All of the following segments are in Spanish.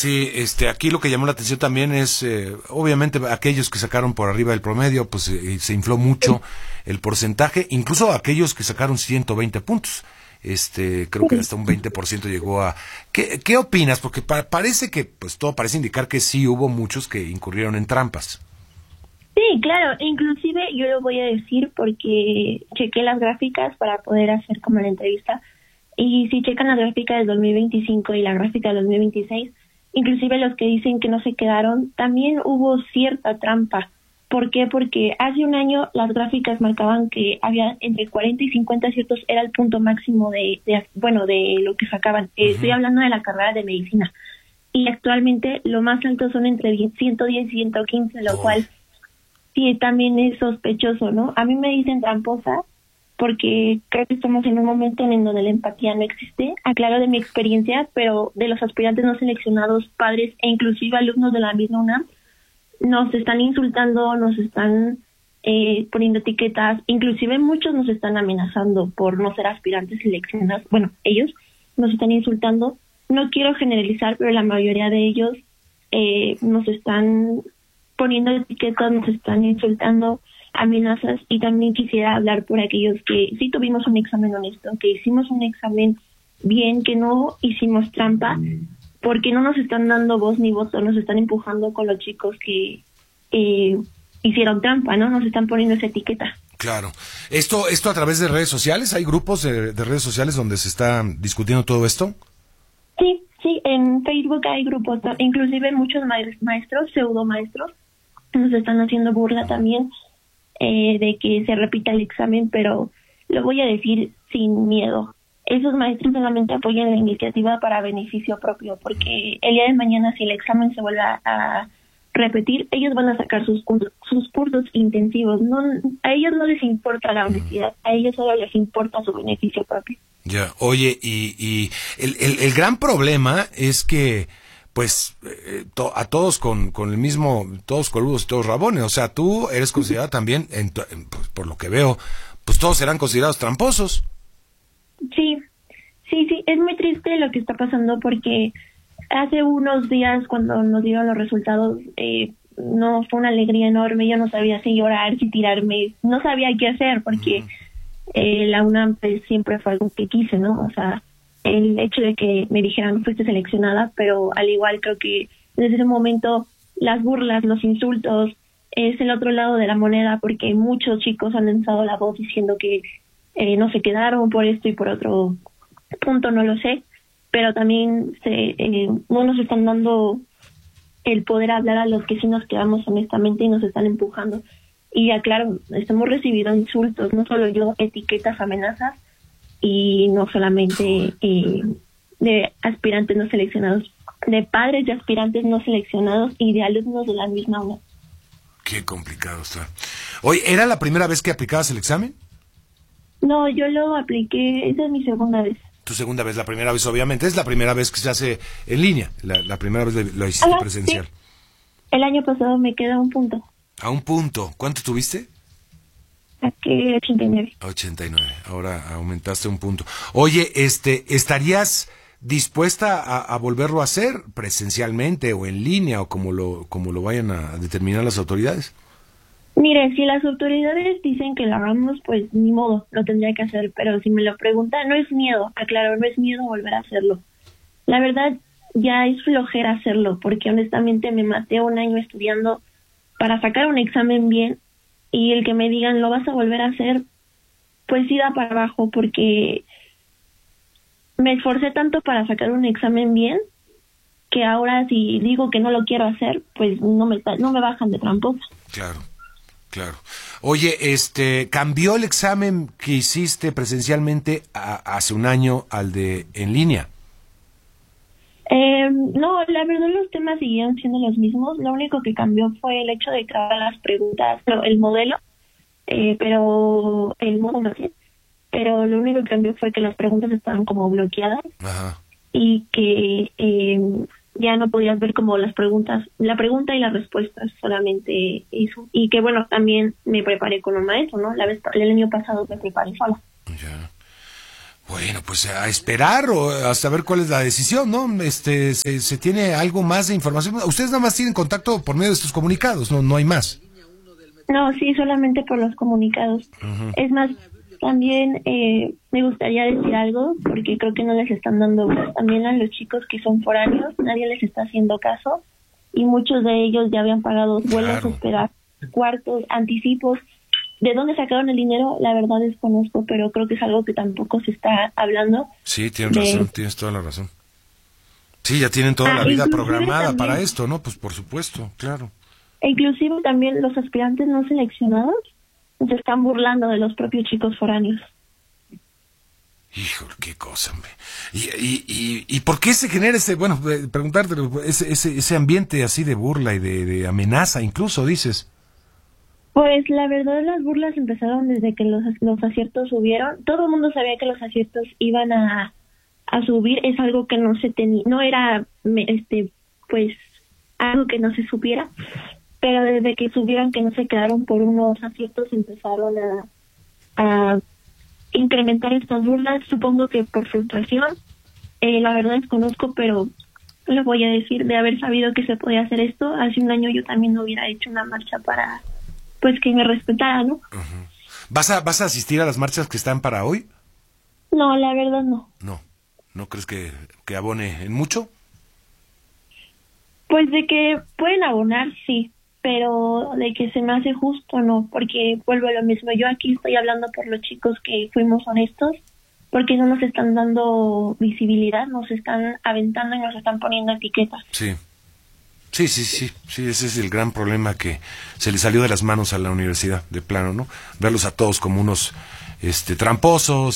Sí, aquí lo que llamó la atención también es, obviamente, aquellos que sacaron por arriba del promedio, pues se infló mucho el porcentaje, incluso aquellos que sacaron 120 puntos. Creo que hasta un 20% llegó a... ¿Qué opinas? Porque parece que, pues todo parece indicar que sí hubo muchos que incurrieron en trampas. Sí, claro, inclusive yo lo voy a decir porque chequé las gráficas para poder hacer como la entrevista, y si checan la gráfica del 2025 y la gráfica del 2026, inclusive los que dicen que no se quedaron, también hubo cierta trampa. ¿Por qué? Porque hace un año las gráficas marcaban que había entre 40 y 50 aciertos, era el punto máximo de lo que sacaban. Estoy hablando de la carrera de medicina. Y actualmente lo más alto son entre 110 y 115, lo cual sí también es sospechoso, ¿no? A mí me dicen tramposa porque creo que estamos en un momento en donde la empatía no existe. Aclaro de mi experiencia, pero de los aspirantes no seleccionados, padres e inclusive alumnos de la misma UNAM, nos están insultando, nos están poniendo etiquetas, inclusive muchos nos están amenazando por no ser aspirantes seleccionados. Bueno, ellos nos están insultando. No quiero generalizar, pero la mayoría de ellos nos están poniendo etiquetas, nos están insultando, amenazas, y también quisiera hablar por aquellos que sí tuvimos un examen honesto, que hicimos un examen bien, que no hicimos trampa, porque no nos están dando voz ni voto, nos están empujando con los chicos que hicieron trampa, ¿no? Nos están poniendo esa etiqueta. Claro. ¿Esto a través de redes sociales? ¿Hay grupos de redes sociales donde se está discutiendo todo esto? Sí, en Facebook hay grupos, inclusive muchos maestros, pseudo maestros, nos están haciendo burla también de que se repita el examen, pero lo voy a decir sin miedo. Esos maestros solamente apoyan la iniciativa para beneficio propio, porque el día de mañana, si el examen se vuelve a repetir, ellos van a sacar sus cursos intensivos. No, a ellos no les importa la honestidad, a ellos solo les importa su beneficio propio. Ya, oye, y el gran problema es que, pues, a todos con el mismo, todos coludos, todos rabones. O sea, tú eres considerada también, pues, por lo que veo, pues todos serán considerados tramposos. Sí, es muy triste lo que está pasando, porque hace unos días cuando nos dieron los resultados, no fue una alegría enorme. Yo no sabía si llorar, si tirarme, no sabía qué hacer, porque la UNAM pues, siempre fue algo que quise, ¿no? O sea, el hecho de que me dijeran fuiste seleccionada, pero al igual creo que desde ese momento las burlas, los insultos, es el otro lado de la moneda, porque muchos chicos han alzado la voz diciendo que no se quedaron por esto y por otro punto, no lo sé, pero también no nos están dando el poder hablar a los que sí nos quedamos honestamente y nos están empujando. Y aclaro, hemos recibido insultos, no solo yo, etiquetas, amenazas, y no solamente de aspirantes no seleccionados, de padres de aspirantes no seleccionados y de alumnos de la misma UNAM. Qué complicado está. Oye, ¿era la primera vez que aplicabas el examen? No, yo lo apliqué, esa es mi segunda vez. Tu segunda vez, la primera vez obviamente, es la primera vez que se hace en línea, la primera vez lo hiciste presencial. Sí. El año pasado me queda un punto. ¿A un punto? ¿Cuánto tuviste? Saqué 89. 89, ahora aumentaste un punto. Oye, ¿estarías dispuesta a volverlo a hacer presencialmente o en línea o como lo vayan a determinar las autoridades? Mire, si las autoridades dicen que lo hagamos, pues ni modo, lo tendría que hacer, pero si me lo preguntan, no es miedo, aclaro, no es miedo volver a hacerlo. La verdad, ya es flojera hacerlo, porque honestamente me maté un año estudiando para sacar un examen bien, y el que me digan, lo vas a volver a hacer, pues sí da para abajo, porque me esforcé tanto para sacar un examen bien, que ahora si digo que no lo quiero hacer, pues no me bajan de tramposa. Claro. Oye, ¿cambió el examen que hiciste presencialmente hace un año al de en línea? No, la verdad los temas siguieron siendo los mismos. Lo único que cambió fue el hecho de crear las preguntas, el modelo, pero el modo no sé. Pero lo único que cambió fue que las preguntas estaban como bloqueadas. Ajá. Y que ya no podías ver como la pregunta y las respuestas, solamente eso. Y que bueno, también me preparé con un maestro, ¿no? El año pasado me preparé sola. Ya. Bueno, pues a esperar o hasta ver cuál es la decisión, ¿no? Se tiene algo más de información. Ustedes nada más tienen contacto por medio de estos comunicados, no hay más. No, sí, solamente por los comunicados. Es más, también me gustaría decir algo, porque creo que no les están dando voz también a los chicos que son foráneos, nadie les está haciendo caso, y muchos de ellos ya habían pagado vuelos, esperar cuartos, anticipos. ¿De dónde sacaron el dinero? La verdad desconozco, pero creo que es algo que tampoco se está hablando. Sí, tienes razón, tienes toda la razón. Sí, ya tienen toda la vida programada también para esto, ¿no? Pues por supuesto, claro. E inclusive también los aspirantes no seleccionados se están burlando de los propios chicos foráneos. Híjole, qué cosa, hombre. ¿Y por qué se genera preguntarte, ese ambiente así de burla y de amenaza incluso, dices? Pues la verdad las burlas empezaron desde que los aciertos subieron. Todo el mundo sabía que los aciertos iban a subir. Es algo que no se tenía, no era pues algo que no se supiera. Pero desde que subieron, que no se quedaron por unos aciertos, empezaron a incrementar estas burlas. Supongo que por frustración. La verdad desconozco, pero lo voy a decir, de haber sabido que se podía hacer esto, hace un año yo también hubiera hecho una marcha para pues que me respetara, ¿no? Uh-huh. ¿Vas a asistir a las marchas que están para hoy? No, la verdad no. ¿No crees que abone en mucho? Pues de que pueden abonar, sí, pero de que se me hace justo, no, porque vuelvo a lo mismo. Yo aquí estoy hablando por los chicos que fuimos honestos, porque no nos están dando visibilidad, nos están aventando y nos están poniendo etiquetas. Sí, ese es el gran problema, que se le salió de las manos a la universidad, de plano, ¿no? Verlos a todos como unos tramposos,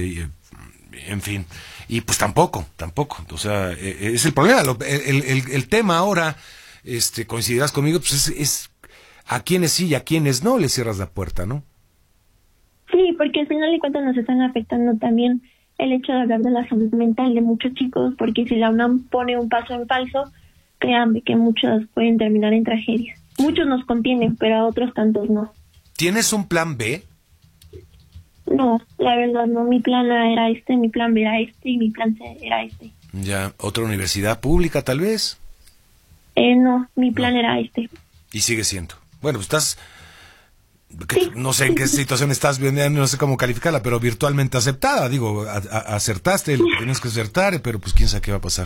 en fin, y pues tampoco, o sea, es el problema, el tema ahora, coincidirás conmigo, pues es a quienes sí y a quienes no les cierras la puerta, ¿no? Sí, porque al final de cuentas nos están afectando también el hecho de hablar de la salud mental de muchos chicos, porque si la UNAM pone un paso en falso, créanme que muchos pueden terminar en tragedias. Muchos nos contienen, pero a otros tantos no. ¿Tienes un plan B? No, la verdad no. Mi plan A era mi plan B era y mi plan C era Ya, ¿otra universidad pública tal vez? No, mi plan era Y sigue siendo. Bueno, pues estás... Sí. No sé en qué situación estás viendo, no sé cómo calificarla, pero virtualmente aceptada. Digo, acertaste lo que tenías que acertar, pero pues quién sabe qué va a pasar.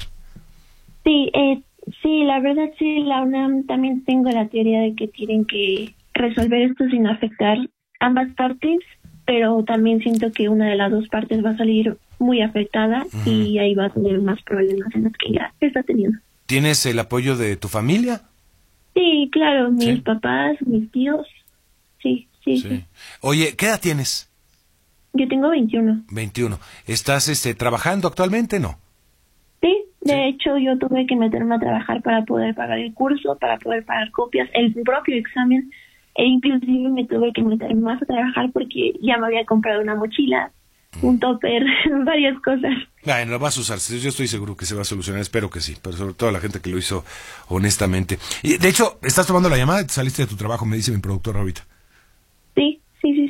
Sí, sí, la verdad sí, la UNAM también tengo la teoría de que tienen que resolver esto sin afectar ambas partes, pero también siento que una de las dos partes va a salir muy afectada y ahí va a tener más problemas en los que ya está teniendo. ¿Tienes el apoyo de tu familia? Sí, claro, mis papás, mis tíos, sí. Oye, ¿qué edad tienes? Yo tengo 21. 21. ¿Estás trabajando actualmente, no? Sí, de hecho yo tuve que meterme a trabajar para poder pagar el curso, para poder pagar copias, el propio examen, e inclusive me tuve que meter más a trabajar porque ya me había comprado una mochila, un topper, varias cosas. Bueno, lo vas a usar, yo estoy seguro que se va a solucionar, espero que sí, pero sobre todo la gente que lo hizo honestamente. Y de hecho, estás tomando la llamada, te saliste de tu trabajo, me dice mi productor ahorita. Sí.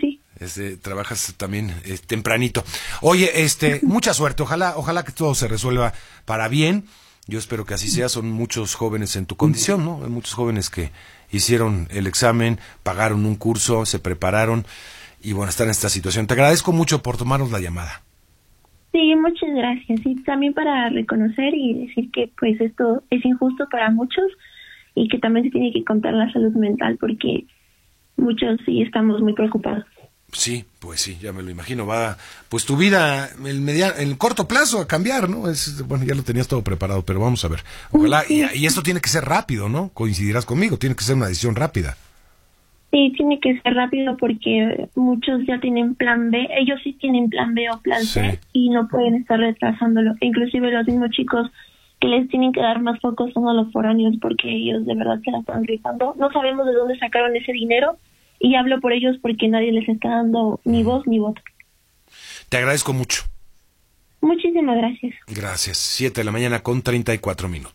Trabajas también tempranito. Oye, mucha suerte, ojalá que todo se resuelva para bien. Yo espero que así sea. Son muchos jóvenes en tu condición, ¿no? Hay muchos jóvenes que hicieron el examen, pagaron un curso, se prepararon y bueno, están en esta situación. Te agradezco mucho por tomarnos la llamada. Sí, muchas gracias. Y también para reconocer y decir que pues esto es injusto para muchos y que también se tiene que contar la salud mental porque muchos sí estamos muy preocupados. Sí, pues sí, ya me lo imagino. Va, pues tu vida en el corto plazo a cambiar, ¿no? Bueno, ya lo tenías todo preparado, pero vamos a ver. Ojalá, y esto tiene que ser rápido, ¿no? Coincidirás conmigo, tiene que ser una decisión rápida. Sí, tiene que ser rápido porque muchos ya tienen plan B, ellos sí tienen plan B o plan C y no pueden estar retrasándolo. Inclusive los mismos chicos que les tienen que dar más focos son a los foráneos porque ellos de verdad se la están rifando. No sabemos de dónde sacaron ese dinero. Y hablo por ellos porque nadie les está dando ni voz ni voto. Te agradezco mucho. Muchísimas gracias. Gracias. 7:34 a.m.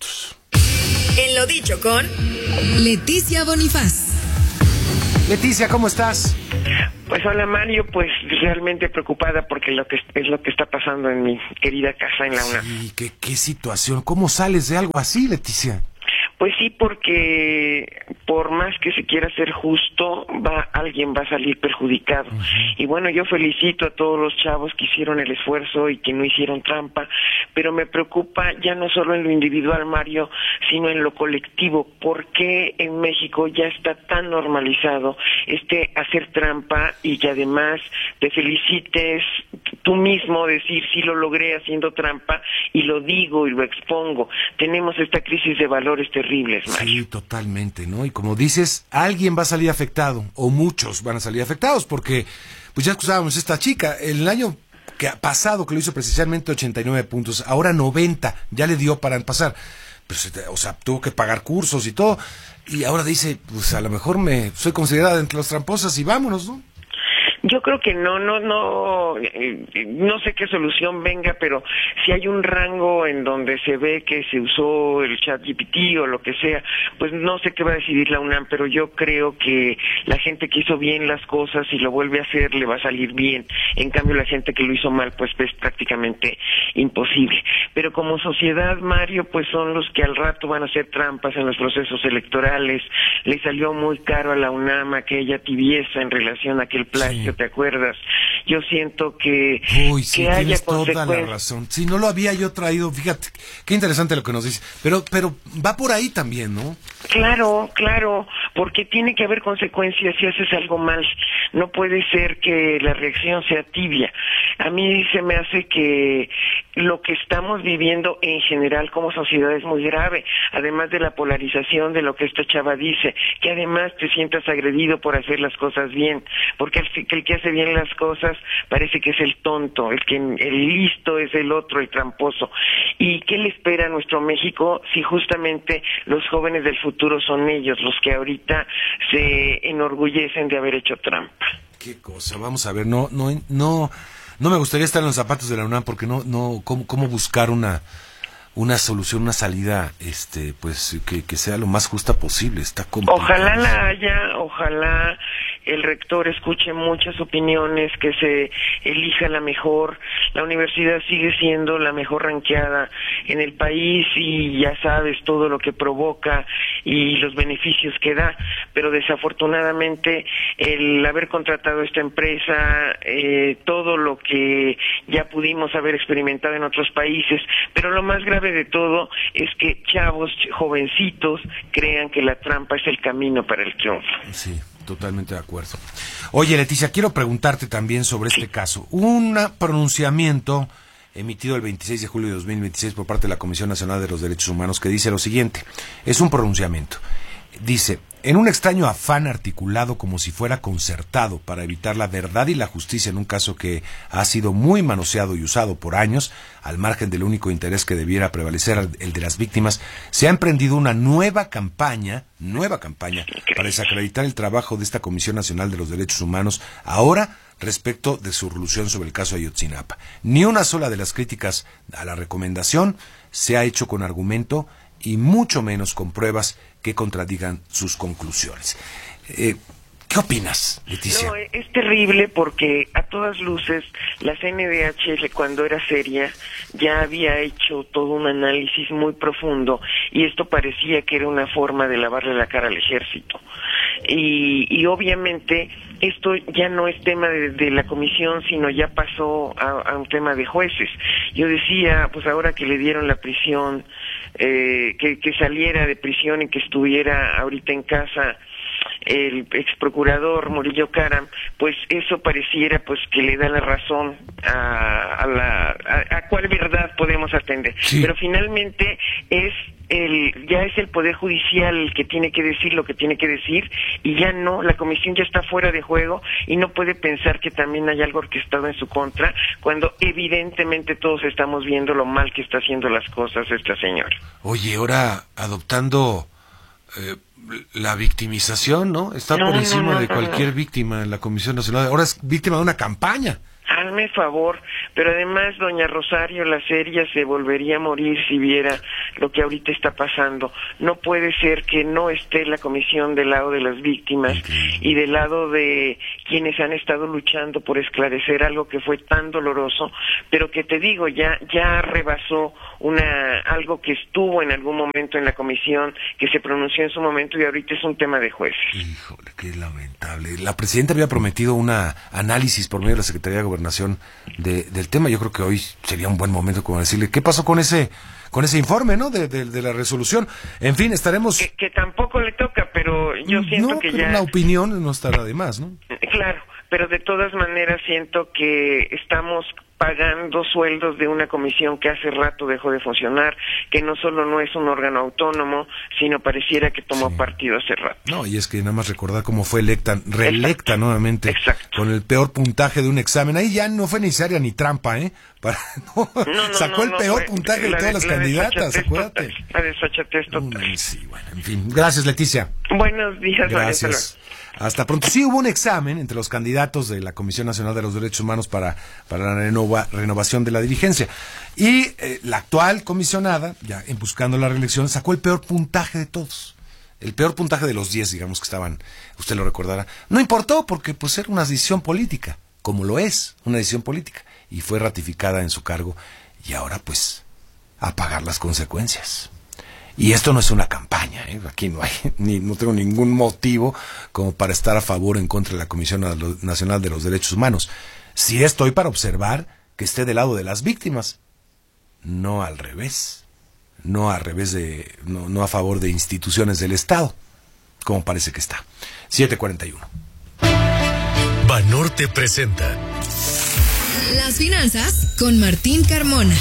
En lo dicho con Leticia Bonifaz. Leticia, ¿cómo estás? Pues hola Mario, pues realmente preocupada porque es lo que está pasando en mi querida casa en la UNAM. Sí, qué situación. ¿Cómo sales de algo así, Leticia? Pues sí, porque por más que se quiera ser justo, alguien va a salir perjudicado. Uh-huh. Y bueno, yo felicito a todos los chavos que hicieron el esfuerzo y que no hicieron trampa, pero me preocupa ya no solo en lo individual, Mario, sino en lo colectivo. ¿Por qué en México ya está tan normalizado hacer trampa y que además te felicites tú mismo, decir sí lo logré haciendo trampa y lo digo y lo expongo? Tenemos esta crisis de valores terribles, Mario. Sí, totalmente, ¿no? Y como dices, alguien va a salir afectado, o muchos van a salir afectados, porque pues ya escuchábamos esta chica, el año pasado que lo hizo precisamente 89 puntos, ahora 90, ya le dio para pasar, pues, o sea, tuvo que pagar cursos y todo, y ahora dice, pues a lo mejor soy considerada entre los tramposas y vámonos, ¿no? Yo creo que no sé qué solución venga, pero si hay un rango en donde se ve que se usó el ChatGPT o lo que sea, pues no sé qué va a decidir la UNAM, pero yo creo que la gente que hizo bien las cosas y lo vuelve a hacer le va a salir bien. En cambio, la gente que lo hizo mal, pues es prácticamente imposible. Pero como sociedad, Mario, pues son los que al rato van a hacer trampas en los procesos electorales. Le salió muy caro a la UNAM aquella tibieza en relación a aquel plagio. Sí. ¿Te acuerdas? Yo siento que sí, haya tienes toda la razón. Si no lo había yo traído, fíjate, qué interesante lo que nos dice. Pero va por ahí también, ¿no? Claro, porque tiene que haber consecuencias si haces algo mal. No puede ser que la reacción sea tibia. A mí se me hace que lo que estamos viviendo en general como sociedad es muy grave, además de la polarización de lo que esta chava dice, que además te sientas agredido por hacer las cosas bien, porque el que hace bien las cosas parece que es el tonto, el listo es el otro, el tramposo. ¿Y qué le espera a nuestro México si justamente los jóvenes del futuro son ellos los que ahorita se enorgullecen de haber hecho trampa? Qué cosa, vamos a ver, no me gustaría estar en los zapatos de la UNAM porque cómo buscar una solución, una salida, pues que sea lo más justa posible. Está complicado. Ojalá la haya, ojalá el rector escuche muchas opiniones, que se elija la mejor. La universidad sigue siendo la mejor ranqueada en el país y ya sabes todo lo que provoca y los beneficios que da, pero desafortunadamente el haber contratado esta empresa, todo lo que ya pudimos haber experimentado en otros países, pero lo más grave de todo es que chavos jovencitos crean que la trampa es el camino para el triunfo. Sí, totalmente de acuerdo. Oye, Leticia, quiero preguntarte también sobre este caso. Un pronunciamiento emitido el 26 de julio de 2026 por parte de la Comisión Nacional de los Derechos Humanos que dice lo siguiente. Es un pronunciamiento. Dice, en un extraño afán articulado como si fuera concertado para evitar la verdad y la justicia en un caso que ha sido muy manoseado y usado por años, al margen del único interés que debiera prevalecer, el de las víctimas, se ha emprendido una nueva campaña para desacreditar el trabajo de esta Comisión Nacional de los Derechos Humanos, ahora respecto de su resolución sobre el caso Ayotzinapa. Ni una sola de las críticas a la recomendación se ha hecho con argumento y mucho menos con pruebas que contradigan sus conclusiones. ¿Qué opinas, Leticia? No, es terrible porque a todas luces la CNDH, cuando era seria, ya había hecho todo un análisis muy profundo y esto parecía que era una forma de lavarle la cara al ejército. Y obviamente esto ya no es tema de la comisión, sino ya pasó a un tema de jueces. Yo decía, pues ahora que le dieron la prisión, que saliera de prisión y que estuviera ahorita en casa el ex procurador Murillo Karam, pues eso pareciera pues que le da la razón a cuál verdad podemos atender. Sí. Pero finalmente ya es el Poder Judicial el que tiene que decir lo que tiene que decir y ya no, la comisión ya está fuera de juego y no puede pensar que también hay algo orquestado en su contra cuando evidentemente todos estamos viendo lo mal que está haciendo las cosas esta señora. Oye, ahora adoptando la victimización, ¿no? Está por encima de cualquier víctima en la Comisión Nacional. Ahora es víctima de una campaña. Hazme favor, pero además doña Rosario la seria se volvería a morir si viera lo que ahorita está pasando. No puede ser que no esté la comisión del lado de las víctimas y del lado de quienes han estado luchando por esclarecer algo que fue tan doloroso, pero que te digo, ya rebasó algo que estuvo en algún momento en la comisión, que se pronunció en su momento y ahorita es un tema de jueces. Híjole, qué lamentable. La presidenta había prometido un análisis por medio de la Secretaría de Gobernación del tema. Yo creo que hoy sería un buen momento como decirle qué pasó con ese informe, ¿no? De la resolución. En fin, estaremos... Que tampoco le toca, pero yo siento que ya... una opinión no estará de más, ¿no? Claro, pero de todas maneras siento que estamos pagando sueldos de una comisión que hace rato dejó de funcionar, que no solo no es un órgano autónomo, sino pareciera que tomó partido hace rato. No, y es que nada más recordar cómo fue reelecta nuevamente. Exacto. Con el peor puntaje de un examen. Ahí ya no fue necesaria ni trampa, ¿eh? Sacó el peor puntaje de todas las candidatas, acuérdate. La desfachatez total. Sí, bueno, en fin. Gracias, Leticia. Buenos días. Gracias. Hasta pronto. Sí hubo un examen entre los candidatos de la Comisión Nacional de los Derechos Humanos para la renovación de la dirigencia. Y la actual comisionada, ya buscando la reelección, sacó el peor puntaje de todos. El peor puntaje de los 10, digamos, que estaban, usted lo recordará. No importó porque pues era una decisión política, como lo es, una decisión política. Y fue ratificada en su cargo. Y ahora pues a pagar las consecuencias. Y esto no es una campaña, ¿eh? Aquí no tengo ningún motivo como para estar a favor o en contra de la Comisión Nacional de los Derechos Humanos. Sí estoy para observar que esté del lado de las víctimas, no al revés, no a favor de instituciones del Estado, como parece que está. 7:41. Banorte presenta Las finanzas con Martín Carmona.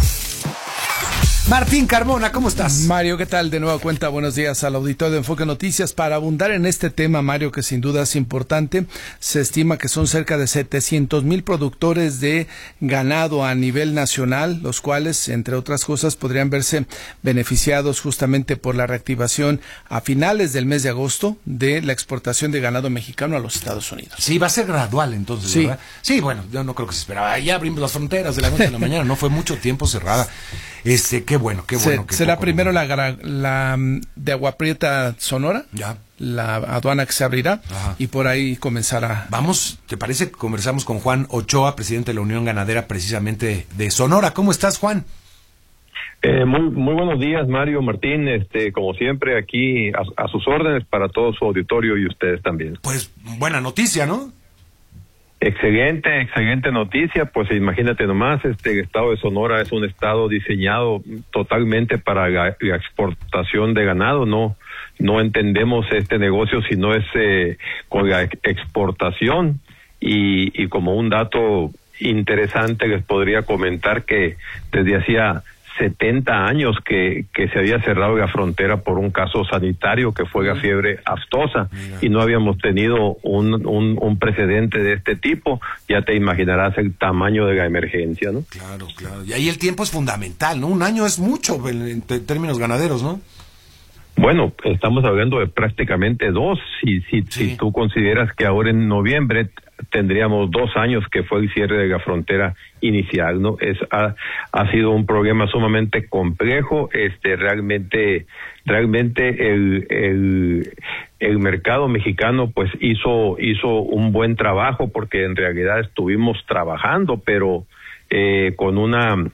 Martín Carmona, ¿cómo estás? Mario, ¿qué tal? De nueva cuenta, buenos días al auditorio de Enfoque Noticias. Para abundar en este tema, Mario, que sin duda es importante, se estima que son cerca de 700,000 productores de ganado a nivel nacional, los cuales, entre otras cosas, podrían verse beneficiados justamente por la reactivación a finales del mes de agosto de la exportación de ganado mexicano a los Estados Unidos. Sí, va a ser gradual entonces, sí. ¿Verdad? Sí, bueno, yo no creo que se esperaba. Ya abrimos las fronteras de la noche a la mañana, no fue mucho tiempo cerrada. Qué bueno. Será primero la de Agua Prieta, Sonora, ya, la aduana que se abrirá. Ajá. Y por ahí comenzará. Vamos, ¿te parece? Conversamos con Juan Ochoa, presidente de la Unión Ganadera, precisamente de Sonora. ¿Cómo estás, Juan? Muy buenos días, Mario, Martín, como siempre aquí a sus órdenes para todo su auditorio y ustedes también. Pues buena noticia, ¿no? Excelente noticia, pues imagínate nomás, el estado de Sonora es un estado diseñado totalmente para la exportación de ganado, no entendemos este negocio si no es con la exportación y como un dato interesante les podría comentar que desde hacía 70 años que se había cerrado la frontera por un caso sanitario que fue la fiebre aftosa. Mira. Y no habíamos tenido un precedente de este tipo. Ya te imaginarás el tamaño de la emergencia, ¿no? Claro. Y ahí el tiempo es fundamental, ¿no? Un año es mucho en términos ganaderos, ¿no? Bueno, estamos hablando de prácticamente 2. Si tú consideras que ahora en noviembre tendríamos 2 años que fue el cierre de la frontera inicial, ¿no? Ha sido un problema sumamente complejo. Realmente el mercado mexicano pues hizo un buen trabajo porque en realidad estuvimos trabajando, pero con una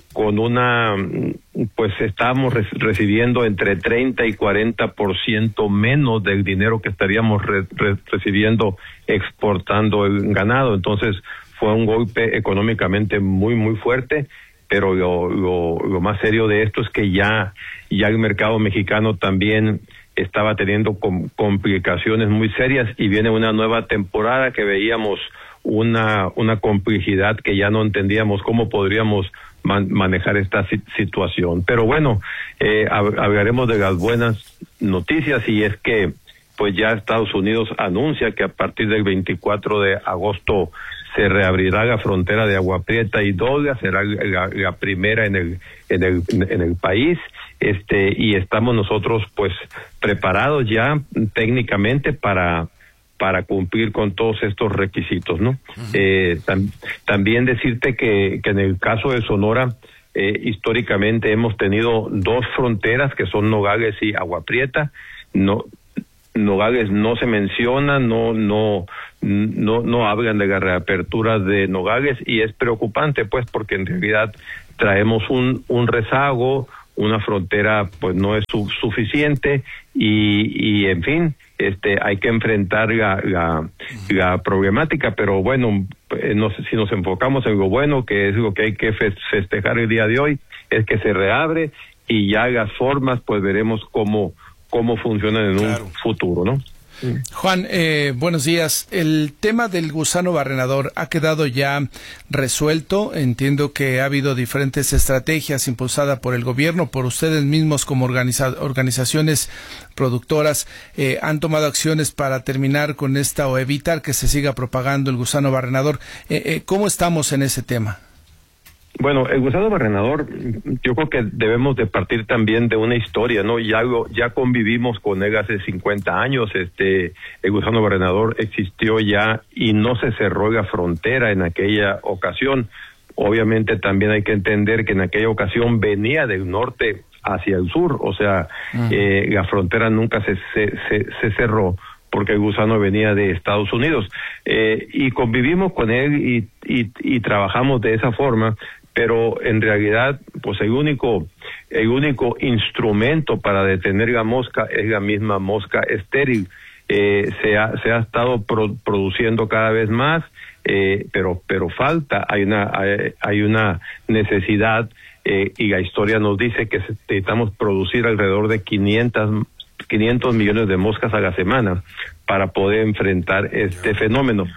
pues estábamos recibiendo entre 30 y 40% menos del dinero que estaríamos recibiendo exportando el ganado. Entonces fue un golpe económicamente muy fuerte, pero lo más serio de esto es que ya el mercado mexicano también estaba teniendo complicaciones muy serias y viene una nueva temporada que veíamos una complejidad que ya no entendíamos cómo podríamos manejar esta situación. Pero bueno, hablaremos de las buenas noticias y es que pues ya Estados Unidos anuncia que a partir del 24 de agosto se reabrirá la frontera de Agua Prieta y Dolga, será la primera en el país, y estamos nosotros pues preparados ya técnicamente para para cumplir con todos estos requisitos, ¿no? También decirte que en el caso de Sonora, históricamente hemos tenido dos fronteras que son Nogales y Agua Prieta. Nogales no se menciona, no hablan de la reapertura de Nogales, y es preocupante, pues, porque en realidad traemos un rezago, una frontera pues no es suficiente, y en fin, hay que enfrentar la problemática, pero bueno, no sé si nos enfocamos en lo bueno, que es lo que hay que festejar el día de hoy, es que se reabre, y ya las formas pues veremos cómo funcionan en un futuro, ¿no? Juan, buenos días. El tema del gusano barrenador ha quedado ya resuelto. Entiendo que ha habido diferentes estrategias impulsadas por el gobierno, por ustedes mismos como organizaciones productoras. Han tomado acciones para terminar con esta o evitar que se siga propagando el gusano barrenador. ¿Cómo estamos en ese tema? Bueno, el gusano barrenador, yo creo que debemos de partir también de una historia, ¿no? Ya convivimos con él hace 50 años, el gusano barrenador existió ya y no se cerró la frontera en aquella ocasión. Obviamente también hay que entender que en aquella ocasión venía del norte hacia el sur, o sea, la frontera nunca se cerró, porque el gusano venía de Estados Unidos, y convivimos con él y trabajamos de esa forma. Pero en realidad, pues el único instrumento para detener la mosca es la misma mosca estéril. Se ha estado produciendo cada vez más, pero falta, hay una necesidad, y la historia nos dice que necesitamos producir alrededor de 500 millones de moscas a la semana para poder enfrentar este fenómeno.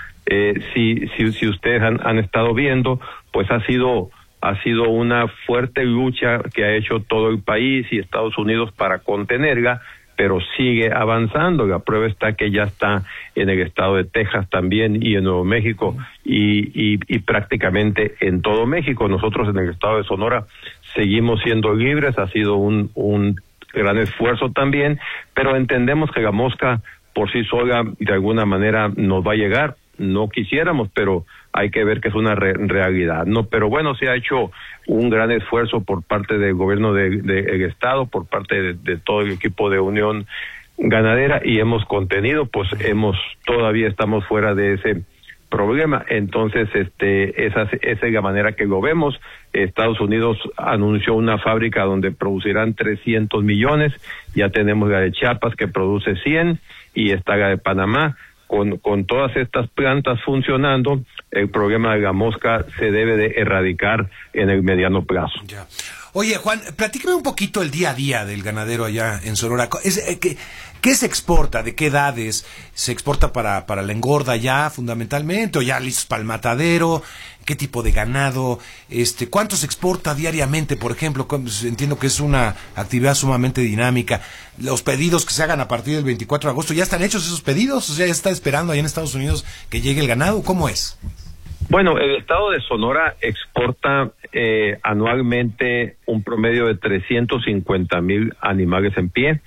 Si ustedes han estado viendo, pues ha sido una fuerte lucha que ha hecho todo el país y Estados Unidos para contenerla, pero sigue avanzando. La prueba está que ya está en el estado de Texas también, y en Nuevo México, y prácticamente en todo México. Nosotros en el estado de Sonora seguimos siendo libres. Ha sido un gran esfuerzo también, pero entendemos que la mosca por sí sola de alguna manera nos va a llegar. No quisiéramos, pero hay que ver que es una realidad, ¿no? Pero bueno, se ha hecho un gran esfuerzo por parte del gobierno del estado, por parte de todo el equipo de Unión Ganadera, y hemos contenido, pues todavía estamos fuera de ese problema. Entonces, esa es la manera que lo vemos. Estados Unidos anunció una fábrica donde producirán 300 millones, ya tenemos la de Chiapas que produce 100, y está la de Panamá. Con todas estas plantas funcionando, el problema de la mosca se debe de erradicar en el mediano plazo. Ya. Oye, Juan, platícame un poquito el día a día del ganadero allá en Sonora. ¿Qué se exporta? ¿De qué edades? ¿Se exporta para la engorda ya fundamentalmente, o ya listos para el matadero? ¿Qué tipo de ganado? ¿Cuánto se exporta diariamente, por ejemplo? Entiendo que es una actividad sumamente dinámica. Los pedidos que se hagan a partir del 24 de agosto, ¿ya están hechos esos pedidos? O sea, ¿ya está esperando allá en Estados Unidos que llegue el ganado? ¿Cómo es? Bueno, el estado de Sonora exporta anualmente un promedio de 350,000 animales en pie.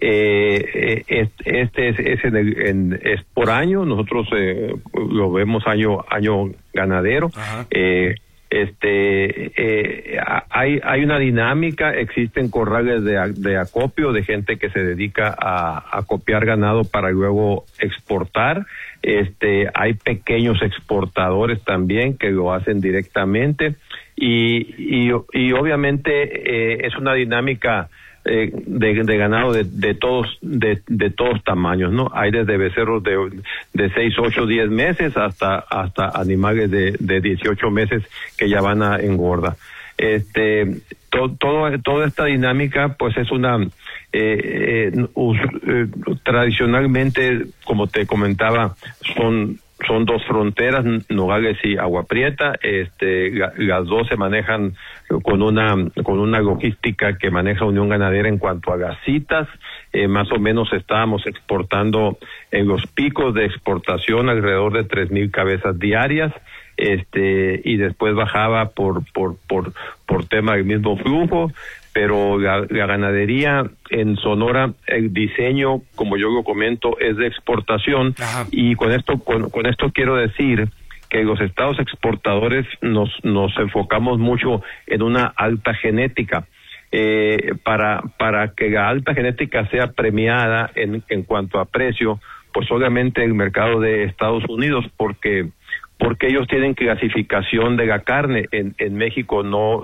Es por año. Nosotros lo vemos año ganadero. Hay una dinámica, existen corrales de acopio de gente que se dedica a acopiar ganado para luego exportar. Hay pequeños exportadores también que lo hacen directamente, y obviamente es una dinámica de ganado de todos tamaños, ¿no? Hay desde becerros de 6, 8, 10 meses hasta animales de 18 meses que ya van a engorda. Toda esta dinámica pues es una tradicionalmente, como te comentaba, son dos fronteras, Nogales y Agua Prieta. Las dos se manejan con una logística que maneja Unión Ganadera en cuanto a las citas. Más o menos estábamos exportando en los picos de exportación alrededor de 3,000 cabezas diarias, y después bajaba por tema del mismo flujo. pero la ganadería en Sonora, el diseño, como yo lo comento, es de exportación. Ajá. Y con esto quiero decir que los estados exportadores nos enfocamos mucho en una alta genética. Para que la alta genética sea premiada en cuanto a precio, pues obviamente el mercado de Estados Unidos, porque ellos tienen clasificación de la carne. En México no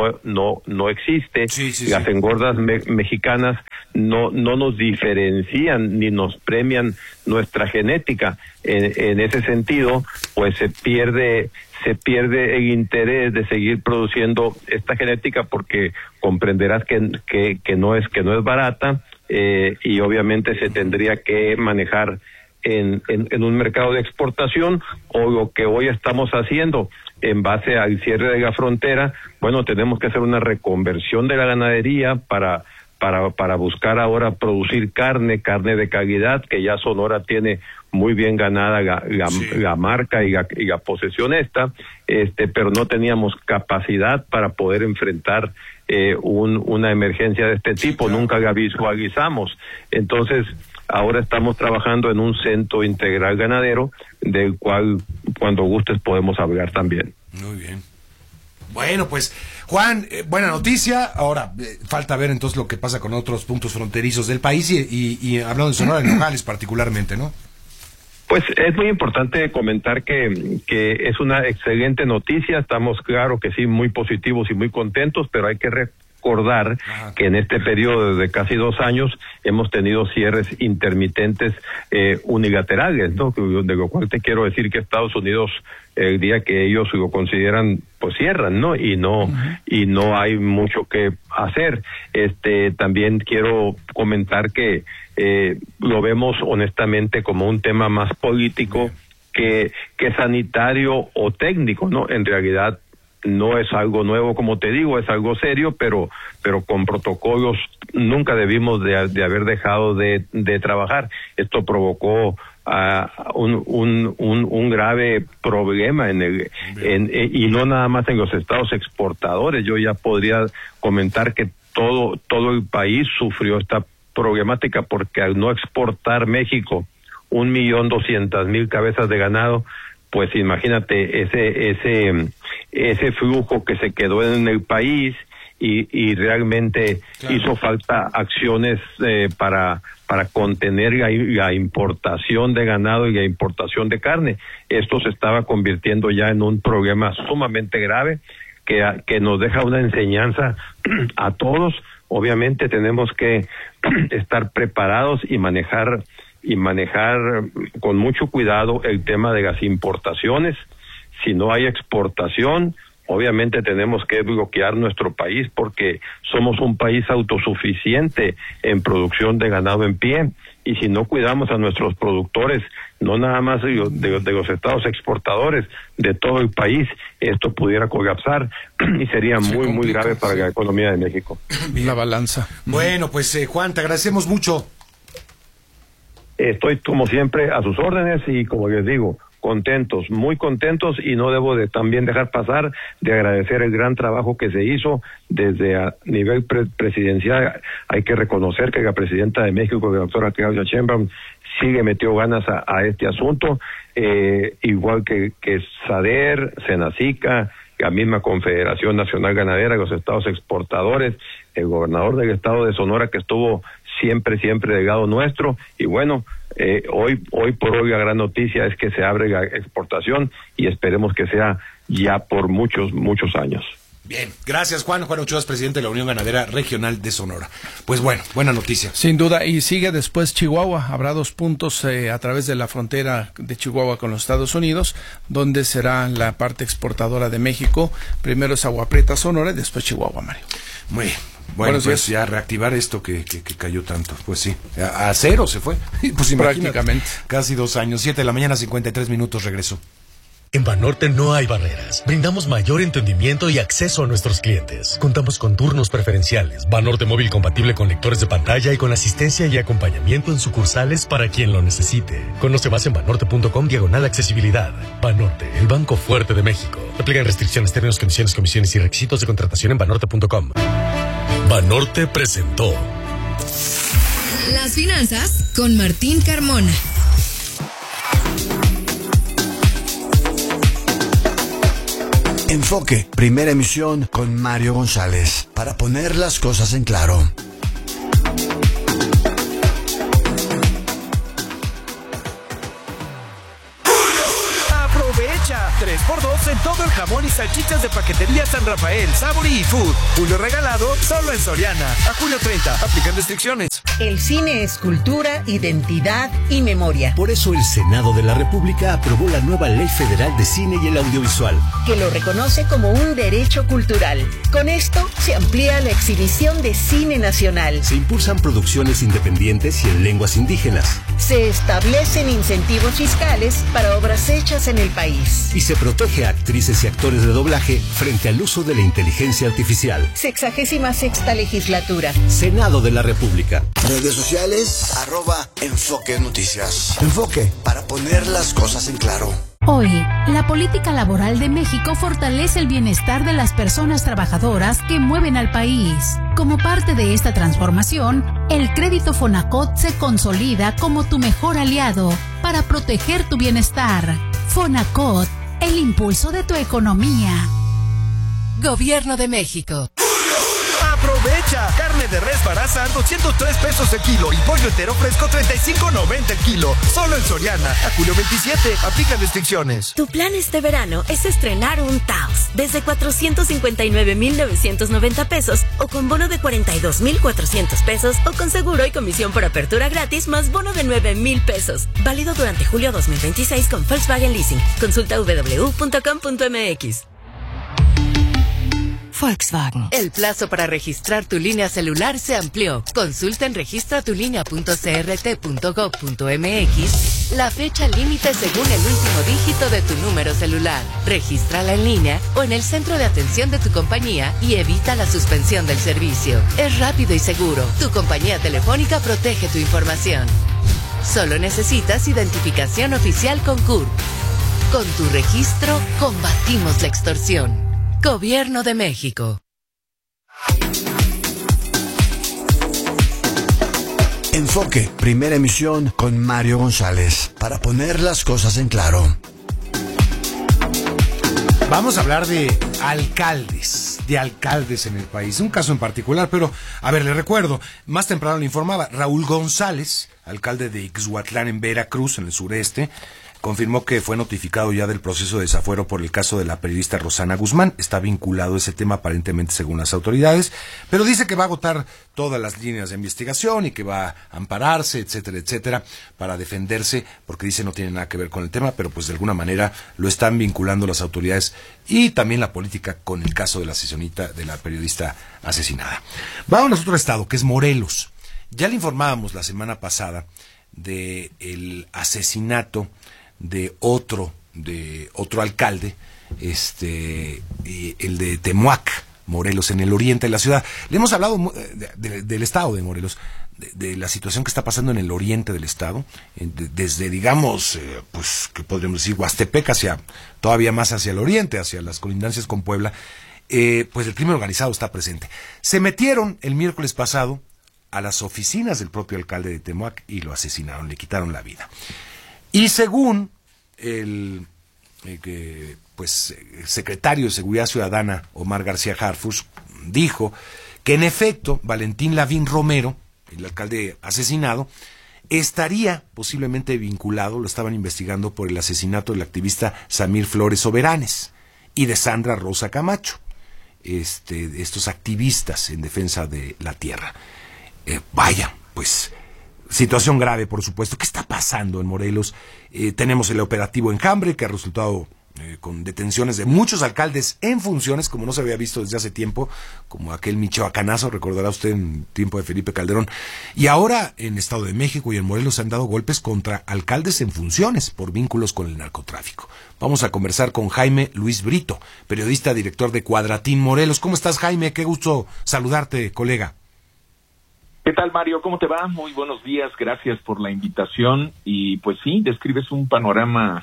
existe. Sí, las engordas mexicanas no nos diferencian ni nos premian nuestra genética. En ese sentido, pues se pierde el interés de seguir produciendo esta genética, porque comprenderás que no es barata, y obviamente se tendría que manejar en un mercado de exportación, o lo que hoy estamos haciendo en base al cierre de la frontera. Bueno, tenemos que hacer una reconversión de la ganadería para buscar ahora producir carne de calidad, que ya Sonora tiene muy bien ganada la marca y la posesión pero no teníamos capacidad para poder enfrentar una emergencia de este tipo. Claro. Nunca la visualizamos. Entonces, ahora estamos trabajando en un centro integral ganadero, del cual cuando gustes podemos hablar también. Muy bien. Bueno, pues, Juan, buena noticia. Ahora, falta ver entonces lo que pasa con otros puntos fronterizos del país y hablando de Sonora, en Nogales particularmente, ¿no? Pues es muy importante comentar que es una excelente noticia. Estamos, claro que sí, muy positivos y muy contentos, pero hay que recordar que en este periodo de casi 2 años hemos tenido cierres intermitentes unilaterales, ¿no? De lo cual te quiero decir que Estados Unidos, el día que ellos lo consideran, pues cierran, ¿no? Y no hay mucho que hacer. También quiero comentar que lo vemos honestamente como un tema más político que sanitario o técnico, ¿no? En realidad no es algo nuevo, como te digo, es algo serio, pero con protocolos nunca debimos de haber dejado de trabajar. Esto provocó un grave problema y no nada más en los estados exportadores. Yo ya podría comentar que todo el país sufrió esta problemática, porque al no exportar México 1.200.000 cabezas de ganado, pues imagínate ese flujo que se quedó en el país, y realmente claro, hizo falta acciones para contener la importación de ganado y la importación de carne. Esto se estaba convirtiendo ya en un problema sumamente grave que nos deja una enseñanza a todos. Obviamente tenemos que estar preparados y manejar con mucho cuidado el tema de las importaciones. Si no hay exportación, obviamente tenemos que bloquear nuestro país, porque somos un país autosuficiente en producción de ganado en pie, y si no cuidamos a nuestros productores, no nada más de los estados exportadores, de todo el país, esto pudiera colapsar y sería muy grave para la economía de México. La balanza. Bueno, pues Juan, te agradecemos mucho. Estoy como siempre a sus órdenes, y como les digo, contentos, muy contentos, y no debo de también dejar pasar de agradecer el gran trabajo que se hizo desde a nivel presidencial. Hay que reconocer que la presidenta de México, la doctora Claudia Sheinbaum, metió ganas a este asunto, igual que SADER, Senacica, la misma Confederación Nacional Ganadera, los estados exportadores, el gobernador del estado de Sonora, que estuvo siempre del lado nuestro. Y bueno, hoy por hoy la gran noticia es que se abre la exportación, y esperemos que sea ya por muchos años. Bien, gracias Juan Ochoa, presidente de la Unión Ganadera Regional de Sonora. Pues bueno, buena noticia. Sin duda, y sigue después Chihuahua. Habrá 2 puntos a través de la frontera de Chihuahua con los Estados Unidos, donde será la parte exportadora de México. Primero es Agua Prieta, Sonora, y después Chihuahua, Mario. Muy bien. Bueno, pues ya reactivar esto que cayó tanto. Pues sí, a cero se fue. Pues prácticamente. Casi 2 años. 7:53 a.m, regreso. En Banorte no hay barreras. Brindamos mayor entendimiento y acceso a nuestros clientes. Contamos con turnos preferenciales, Banorte móvil compatible con lectores de pantalla y con asistencia y acompañamiento en sucursales para quien lo necesite. Conoce más en banorte.com/accesibilidad. Banorte, el banco fuerte de México. Aplican restricciones, términos, condiciones, comisiones y requisitos de contratación en banorte.com. Banorte presentó Las finanzas con Martín Carmona. Enfoque, primera emisión con Mario González, para poner las cosas en claro. Aprovecha 3x2 en todo el jamón y salchichas de paquetería San Rafael, Sabori y Food. Julio regalado solo en Soriana. A julio 30, aplican restricciones. El cine es cultura, identidad y memoria. Por eso el Senado de la República aprobó la nueva Ley Federal de Cine y el Audiovisual, que lo reconoce como un derecho cultural. Con esto se amplía la exhibición de cine nacional. Se impulsan producciones independientes y en lenguas indígenas. Se establecen incentivos fiscales para obras hechas en el país. Y se protege a actrices y actores de doblaje frente al uso de la inteligencia artificial. 66ª legislatura. Senado de la República. Redes sociales, @Enfoque Noticias. Enfoque, para poner las cosas en claro. Hoy, la política laboral de México fortalece el bienestar de las personas trabajadoras que mueven al país. Como parte de esta transformación, el crédito Fonacot se consolida como tu mejor aliado para proteger tu bienestar. Fonacot, el impulso de tu economía. Gobierno de México. ¡Aprovecha! Carne de res Barasa a 203 pesos el kilo y pollo entero fresco 35.90 el kilo. Solo en Soriana. A julio 27. Aplica restricciones. Tu plan este verano es estrenar un Taos desde 459,990 pesos o con bono de 42,400 pesos o con seguro y comisión por apertura gratis más bono de 9,000 pesos. Válido durante julio 2026 con Volkswagen Leasing. Consulta www.com.mx. Volkswagen. El plazo para registrar tu línea celular se amplió. Consulta en registratulinea.crt.gov.mx la fecha límite según el último dígito de tu número celular. Regístrala en línea o en el centro de atención de tu compañía y evita la suspensión del servicio. Es rápido y seguro. Tu compañía telefónica protege tu información. Solo necesitas identificación oficial con CURP. Con tu registro, combatimos la extorsión. Gobierno de México. Enfoque, primera emisión con Mario González, para poner las cosas en claro. Vamos a hablar de alcaldes en el país, un caso en particular, pero, a ver, le recuerdo, más temprano le informaba, Raúl González, alcalde de Ixhuatlán en Veracruz, en el sureste, confirmó que fue notificado ya del proceso de desafuero por el caso de la periodista Rosana Guzmán. Está vinculado ese tema aparentemente según las autoridades, pero dice que va a agotar todas las líneas de investigación y que va a ampararse, etcétera, etcétera, para defenderse, porque dice no tiene nada que ver con el tema, pero pues de alguna manera lo están vinculando las autoridades y también la política con el caso de la periodista asesinada. Vamos a otro estado, que es Morelos. Ya le informábamos la semana pasada de el asesinato de otro alcalde, el de Temuac, Morelos, en el oriente de la ciudad. Le hemos hablado del estado de Morelos, de la situación que está pasando en el oriente del estado, desde, digamos, pues, que podríamos decir, Huastepec todavía más hacia el oriente, hacia las colindancias con Puebla, pues el crimen organizado está presente. Se metieron el miércoles pasado a las oficinas del propio alcalde de Temuac y lo asesinaron, le quitaron la vida. Y según el secretario de Seguridad Ciudadana, Omar García Harfuch, dijo que en efecto Valentín Lavín Romero, el alcalde asesinado, estaría posiblemente vinculado, lo estaban investigando por el asesinato del activista Samir Flores Soberanes y de Sandra Rosa Camacho, estos activistas en defensa de la tierra. Vaya, pues situación grave, por supuesto. ¿Qué está pasando en Morelos? Tenemos el operativo Enjambre, que ha resultado con detenciones de muchos alcaldes en funciones, como no se había visto desde hace tiempo, como aquel michoacanazo, recordará usted, en tiempo de Felipe Calderón. Y ahora en Estado de México y en Morelos se han dado golpes contra alcaldes en funciones por vínculos con el narcotráfico. Vamos a conversar con Jaime Luis Brito, periodista, director de Cuadratín Morelos. ¿Cómo estás, Jaime? Qué gusto saludarte, colega. ¿Qué tal, Mario? ¿Cómo te va? Muy buenos días, gracias por la invitación. Y pues sí, describes un panorama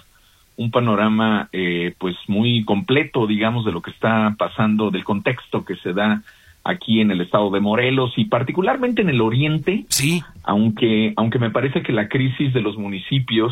pues muy completo, digamos, de lo que está pasando, del contexto que se da aquí en el estado de Morelos y particularmente en el oriente. Sí. Aunque me parece que la crisis de los municipios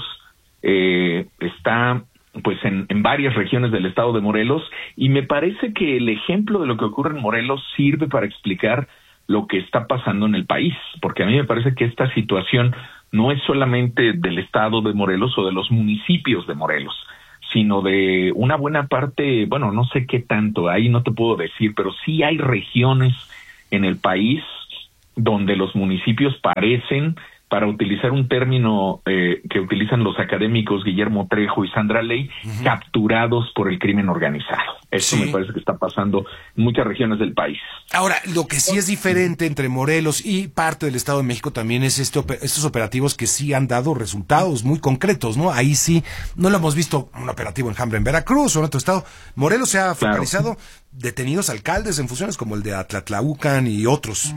está pues en varias regiones del estado de Morelos, y me parece que el ejemplo de lo que ocurre en Morelos sirve para explicar lo que está pasando en el país, porque a mí me parece que esta situación no es solamente del estado de Morelos o de los municipios de Morelos, sino de una buena parte, bueno, no sé qué tanto, ahí no te puedo decir, pero sí hay regiones en el país donde los municipios parecen, para utilizar un término que utilizan los académicos Guillermo Trejo y Sandra Ley, capturados por el crimen organizado. Eso me parece que está pasando en muchas regiones del país. Ahora, lo que sí es diferente entre Morelos y parte del Estado de México también es estos operativos que sí han dado resultados muy concretos, ¿no? Ahí sí, no lo hemos visto un operativo enjambre en Veracruz o en otro estado. Morelos se ha focalizado detenidos alcaldes en funciones como el de Atlatlaucan y otros.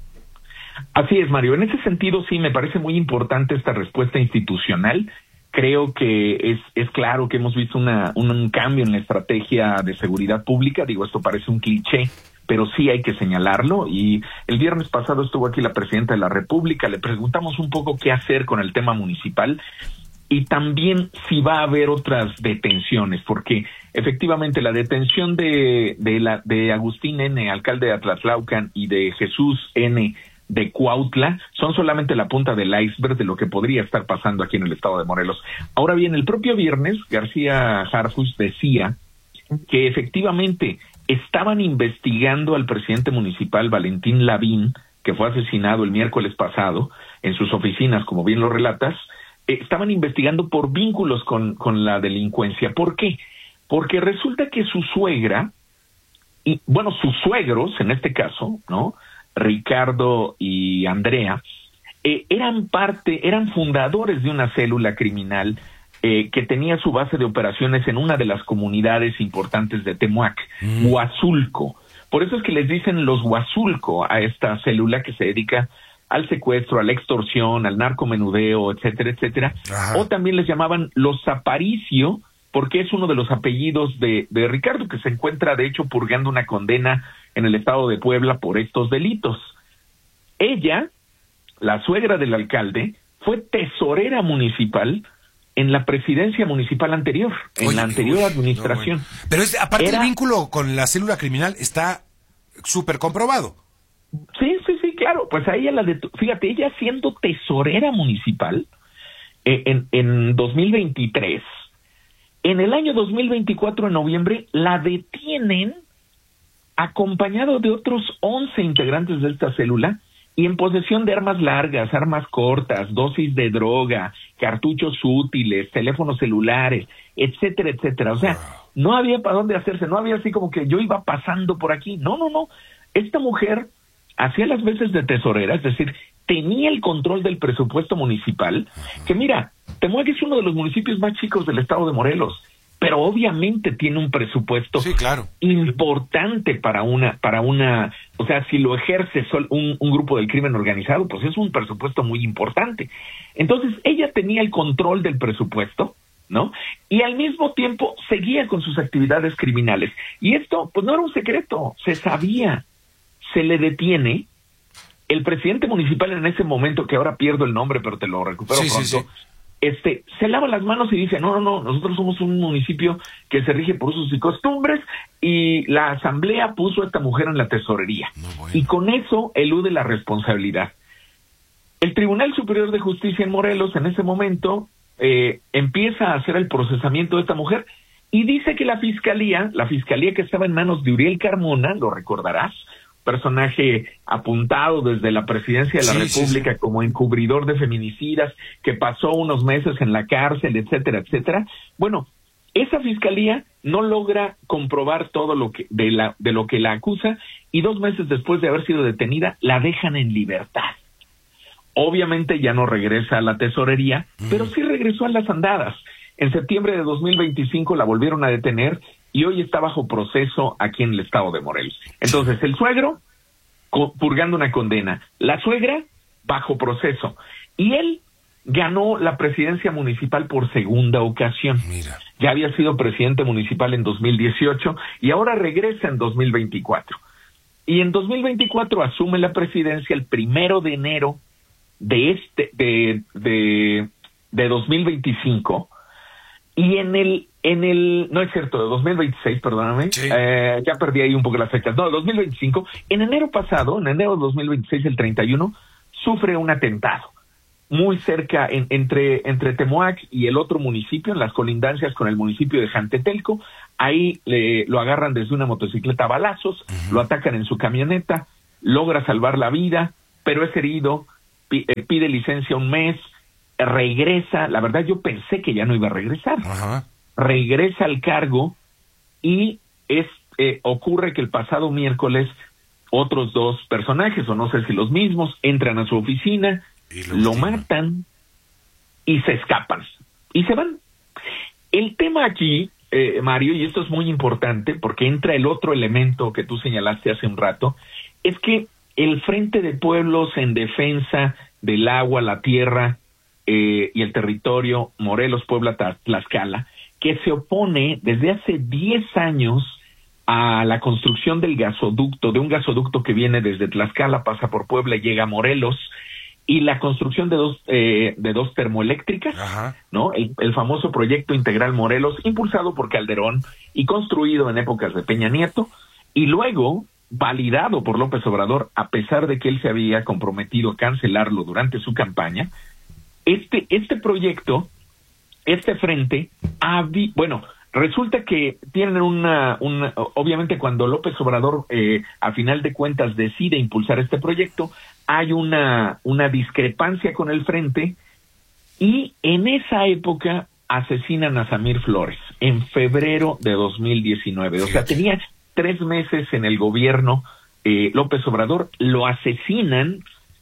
Así es, Mario. En ese sentido, sí, me parece muy importante esta respuesta institucional. Creo que es claro que hemos visto un cambio en la estrategia de seguridad pública. Digo, esto parece un cliché, pero sí hay que señalarlo. Y el viernes pasado estuvo aquí la presidenta de la República. Le preguntamos un poco qué hacer con el tema municipal y también si va a haber otras detenciones, porque efectivamente la detención de Agustín N., alcalde de Atlatlaucan, y de Jesús N., de Cuautla, son solamente la punta del iceberg de lo que podría estar pasando aquí en el estado de Morelos. Ahora bien, el propio viernes, García Harfuch decía que efectivamente estaban investigando al presidente municipal Valentín Lavín, que fue asesinado el miércoles pasado en sus oficinas, como bien lo relatas. Estaban investigando por vínculos con la delincuencia. ¿Por qué? Porque resulta que su suegra, y bueno, sus suegros en este caso, ¿no?, Ricardo y Andrea, eran fundadores de una célula criminal que tenía su base de operaciones en una de las comunidades importantes de Temuac, Huazulco. Por eso es que les dicen los Huazulco a esta célula que se dedica al secuestro, a la extorsión, al narcomenudeo, etcétera, etcétera. Ajá. O también les llamaban los Aparicio, porque es uno de los apellidos de Ricardo, que se encuentra de hecho purgando una condena en el estado de Puebla por estos delitos. Ella, la suegra del alcalde, fue tesorera municipal en la presidencia municipal anterior, en la anterior administración. No, bueno. Pero aparte el vínculo con la célula criminal está súper comprobado. Sí, claro. Pues a ella fíjate, ella siendo tesorera municipal en 2023, en el año 2024, en noviembre, la detienen acompañado de otros 11 integrantes de esta célula y en posesión de armas largas, armas cortas, dosis de droga, cartuchos útiles, teléfonos celulares, etcétera, etcétera. O sea, no había para dónde hacerse, no había así como que yo iba pasando por aquí. No. Esta mujer hacía las veces de tesorera, es decir, tenía el control del presupuesto municipal, que mira, Temuac es uno de los municipios más chicos del estado de Morelos, pero obviamente tiene un presupuesto importante para una, o sea, si lo ejerce un grupo del crimen organizado, pues es un presupuesto muy importante. Entonces, ella tenía el control del presupuesto, ¿no? Y al mismo tiempo seguía con sus actividades criminales. Y esto, pues no era un secreto, se sabía. Se le detiene. El presidente municipal en ese momento, que ahora pierdo el nombre, pero te lo recupero pronto, se lava las manos y dice, no, nosotros somos un municipio que se rige por usos y costumbres, y la asamblea puso a esta mujer en la tesorería. Y con eso elude la responsabilidad. El Tribunal Superior de Justicia en Morelos, en ese momento, empieza a hacer el procesamiento de esta mujer, y dice que la fiscalía que estaba en manos de Uriel Carmona, lo recordarás, personaje apuntado desde la presidencia de la República como encubridor de feminicidas, que pasó unos meses en la cárcel, etcétera, etcétera. Bueno, esa fiscalía no logra comprobar todo lo que de lo que la acusa, y 2 meses después de haber sido detenida, la dejan en libertad. Obviamente ya no regresa a la tesorería, pero sí regresó a las andadas. En septiembre de 2025 la volvieron a detener y hoy está bajo proceso aquí en el estado de Morelos. Entonces, el suegro purgando una condena, la suegra bajo proceso, y él ganó la presidencia municipal por segunda ocasión. Mira. Ya había sido presidente municipal en 2018 y ahora regresa en 2024. Y en 2024 asume la presidencia el 1 de enero de 2025, y en el no es cierto, de 2026, perdóname, sí. Ya perdí ahí un poco las fechas, no, 2025, en enero pasado, en enero de 2026, el 31, sufre un atentado muy cerca, entre Temoac y el otro municipio, en las colindancias con el municipio de Jantetelco. Ahí lo agarran desde una motocicleta a balazos, lo atacan en su camioneta, logra salvar la vida, pero es herido, pide licencia un mes, regresa, la verdad yo pensé que ya no iba a regresar, regresa al cargo, y ocurre que el pasado miércoles otros 2 personajes, o no sé si los mismos, entran a su oficina, lo matan y se escapan y se van. El tema aquí, Mario, y esto es muy importante porque entra el otro elemento que tú señalaste hace un rato, es que el Frente de Pueblos en Defensa del Agua, la Tierra y el Territorio, Morelos, Puebla, Tlaxcala, que se opone desde hace 10 años a la construcción de un gasoducto que viene desde Tlaxcala, pasa por Puebla y llega a Morelos, y la construcción de dos termoeléctricas, ¿no? El famoso proyecto integral Morelos, impulsado por Calderón y construido en épocas de Peña Nieto, y luego validado por López Obrador, a pesar de que él se había comprometido a cancelarlo durante su campaña. Este proyecto, este frente, resulta que tienen obviamente cuando López Obrador a final de cuentas decide impulsar este proyecto, hay una discrepancia con el frente, y en esa época asesinan a Samir Flores en febrero de 2019. O sea, tenía 3 meses en el gobierno López Obrador, lo asesinan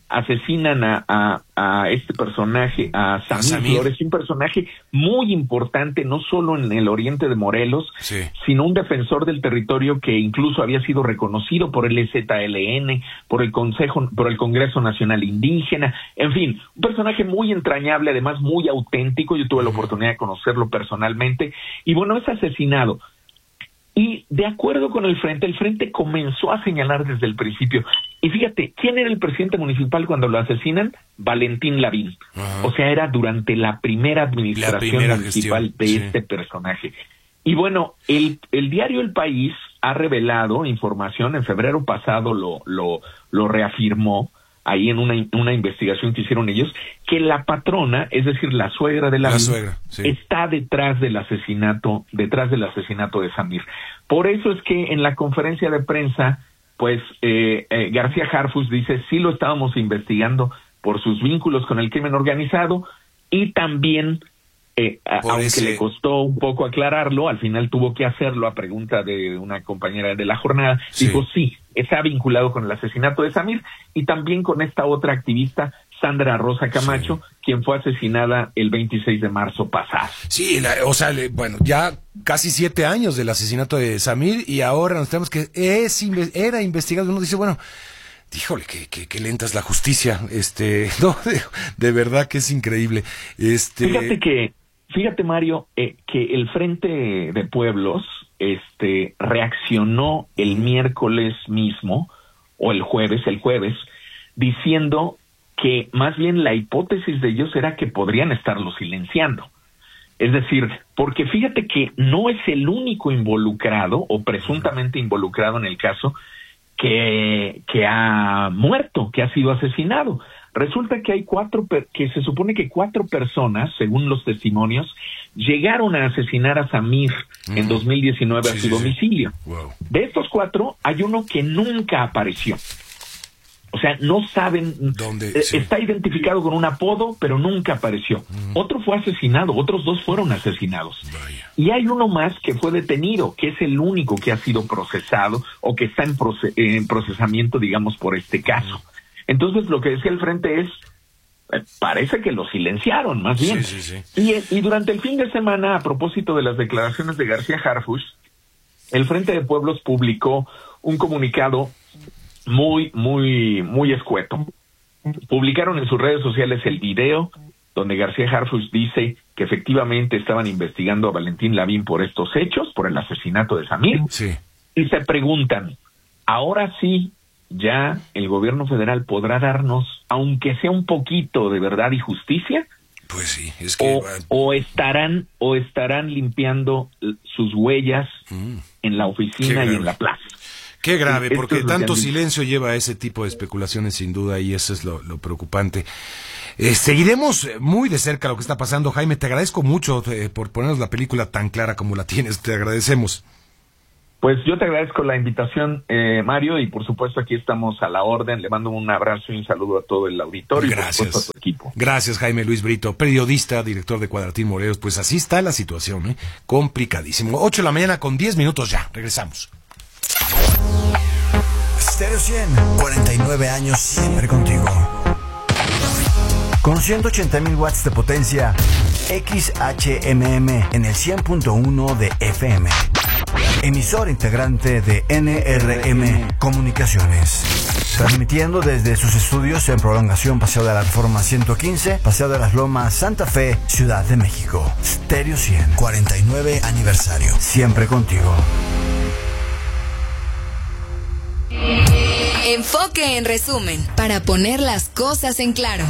a este personaje, a Samir Flores, un personaje muy importante, no solo en el oriente de Morelos, sino un defensor del territorio que incluso había sido reconocido por el EZLN, por el Congreso Nacional Indígena, en fin, un personaje muy entrañable, además muy auténtico. Yo tuve la oportunidad de conocerlo personalmente, y bueno, es asesinado. Y de acuerdo con el frente comenzó a señalar desde el principio. Y fíjate, ¿quién era el presidente municipal cuando lo asesinan? Valentín Lavín. O sea, era durante la primera administración municipal de este personaje. Y bueno, el diario El País ha revelado información, en febrero pasado lo reafirmó, ahí en una investigación que hicieron ellos, que la patrona, es decir, la suegra de Lavín, está detrás del asesinato de Samir. Por eso es que en la conferencia de prensa, pues García Harfuch dice, sí lo estábamos investigando por sus vínculos con el crimen organizado, y también, aunque le costó un poco aclararlo, al final tuvo que hacerlo a pregunta de una compañera de La Jornada, dijo sí, está vinculado con el asesinato de Samir, y también con esta otra activista, Sandra Rosa Camacho, quien fue asesinada el 26 de marzo pasado. Sí, bueno, ya casi 7 años del asesinato de Samir, y ahora nos tenemos que era investigado. Uno dice, bueno, híjole, qué lenta es la justicia, no, de verdad que es increíble. Fíjate Mario, que el Frente de Pueblos reaccionó el miércoles mismo, o el jueves, diciendo que más bien la hipótesis de ellos era que podrían estarlo silenciando. Es decir, porque fíjate que no es el único involucrado o presuntamente involucrado en el caso que ha muerto, que ha sido asesinado. Resulta que hay que se supone que 4 personas, según los testimonios, llegaron a asesinar a Samir en 2019 a su domicilio. Wow. De estos 4, hay uno que nunca apareció. O sea, no saben dónde. Está identificado con un apodo, pero nunca apareció. Otro fue asesinado, otros 2 fueron asesinados. Vaya. Y hay uno más que fue detenido, que es el único que ha sido procesado o que está en procesamiento, digamos, por este caso. Entonces, lo que decía el frente es, parece que lo silenciaron, más bien. Y durante el fin de semana, a propósito de las declaraciones de García Harfuch, el Frente de Pueblos publicó un comunicado muy escueto. Publicaron en sus redes sociales el video donde García Harfuch dice que efectivamente estaban investigando a Valentín Lavín por estos hechos, por el asesinato de Samir, y se preguntan, ahora sí, ya el gobierno federal podrá darnos, aunque sea un poquito de verdad y justicia. Pues sí, es que o estarán limpiando sus huellas en la oficina y en la plaza. Qué grave, porque tanto silencio lleva a ese tipo de especulaciones sin duda, y eso es lo preocupante. Seguiremos muy de cerca lo que está pasando, Jaime. Te agradezco mucho por ponernos la película tan clara como la tienes. Te agradecemos. Pues yo te agradezco la invitación, Mario, y por supuesto aquí estamos a la orden. Le mando un abrazo y un saludo a todo el auditorio. Gracias. Y por supuesto a tu equipo. Gracias, Jaime Luis Brito, periodista, director de Cuadratín Morelos. Pues así está la situación, complicadísimo. 8 de la mañana con 10 minutos ya. Regresamos. Stereo 100, 49 años siempre contigo. Con 180,000 watts de potencia, XHMM en el 100.1 de FM. Emisor integrante de NRM Comunicaciones. Transmitiendo desde sus estudios en Prolongación Paseo de la Reforma 115, Paseo de las Lomas, Santa Fe, Ciudad de México. Stereo 100, 49 aniversario. Siempre contigo. Enfoque en resumen, para poner las cosas en claro.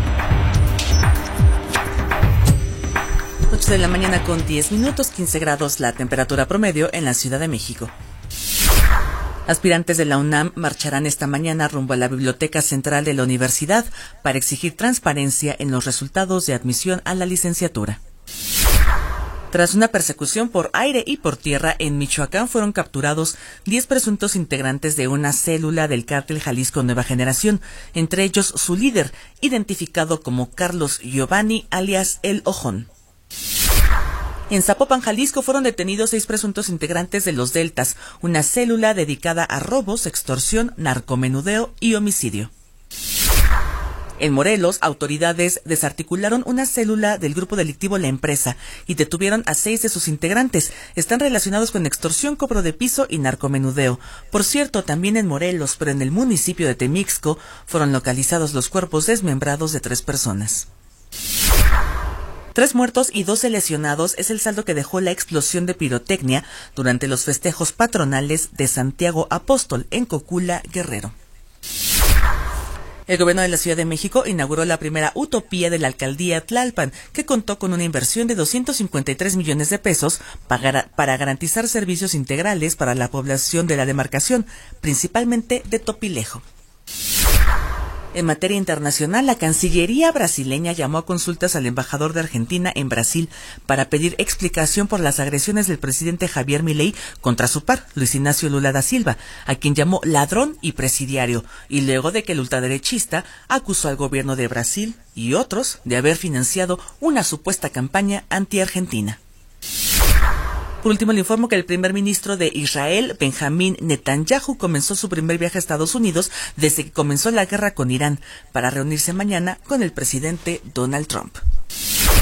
8 de la mañana con 10 minutos, 15 grados la temperatura promedio en la Ciudad de México. Aspirantes de la UNAM marcharán esta mañana rumbo a la Biblioteca Central de la Universidad para exigir transparencia en los resultados de admisión a la licenciatura. Tras una persecución por aire y por tierra en Michoacán, fueron capturados 10 presuntos integrantes de una célula del cártel Jalisco Nueva Generación, entre ellos su líder, identificado como Carlos Giovanni, alias El Ojón. En Zapopan, Jalisco, fueron detenidos 6 presuntos integrantes de los Deltas, una célula dedicada a robos, extorsión, narcomenudeo y homicidio. En Morelos, autoridades desarticularon una célula del grupo delictivo La Empresa y detuvieron a 6 de sus integrantes. Están relacionados con extorsión, cobro de piso y narcomenudeo. Por cierto, también en Morelos, pero en el municipio de Temixco, fueron localizados los cuerpos desmembrados de 3 personas. 3 muertos y 12 lesionados es el saldo que dejó la explosión de pirotecnia durante los festejos patronales de Santiago Apóstol en Cocula, Guerrero. El gobierno de la Ciudad de México inauguró la primera utopía de la alcaldía Tlalpan, que contó con una inversión de 253 millones de pesos para garantizar servicios integrales para la población de la demarcación, principalmente de Topilejo. En materia internacional, la Cancillería brasileña llamó a consultas al embajador de Argentina en Brasil para pedir explicación por las agresiones del presidente Javier Milei contra su par, Luis Ignacio Lula da Silva, a quien llamó ladrón y presidiario, y luego de que el ultraderechista acusó al gobierno de Brasil y otros de haber financiado una supuesta campaña anti-argentina. Por último, le informo que el primer ministro de Israel, Benjamín Netanyahu, comenzó su primer viaje a Estados Unidos desde que comenzó la guerra con Irán, para reunirse mañana con el presidente Donald Trump.